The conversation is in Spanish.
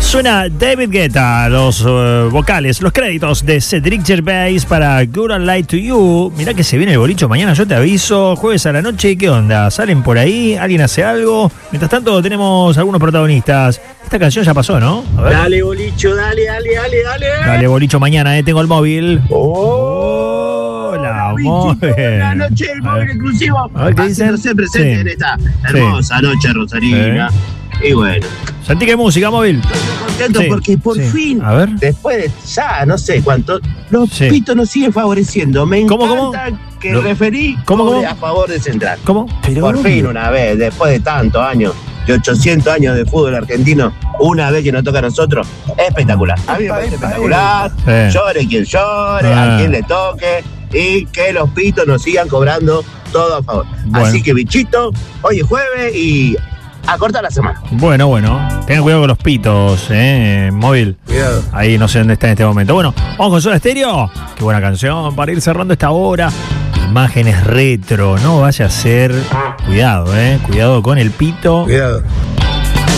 Suena David Guetta, los vocales, los créditos de Cedric Gervais para Good and Light to You. Mirá que se viene el bolicho mañana, yo te aviso, jueves a la noche, ¿qué onda? ¿Salen por ahí? ¿Alguien hace algo? Mientras tanto tenemos algunos protagonistas. Esta canción ya pasó, ¿no? A ver. Dale, bolicho, dale. Dale, bolicho mañana, tengo el móvil. Hola, móvil. Buenas noches, el móvil exclusivo. A ver, ¿qué dicen? Haciéndose presente Sí. en esta hermosa noche rosarina. Y bueno, Sentí que música, móvil. contento porque por fin, A ver. después de ya no sé cuánto, los Sí. pitos nos siguen favoreciendo. Me ¿Cómo? encanta que No. el referí ¿Cómo? cobre a favor de Central. ¿Cómo? Por fin, una vez, después de tantos años, de 800 años de fútbol argentino, una vez que nos toca a nosotros, espectacular. A mí me parece espectacular. Sí. Llore quien llore, a quien le toque, y que los pitos nos sigan cobrando todo a favor. Bueno. Así que, bichito, hoy es jueves y a cortar la semana. Bueno. Tengan cuidado con los pitos, móvil. Cuidado. Ahí no sé dónde está en este momento. Bueno, vamos con Soda Stereo. Qué buena canción para ir cerrando esta hora. Imágenes retro, no vaya a ser. Cuidado, cuidado con el pito. Cuidado.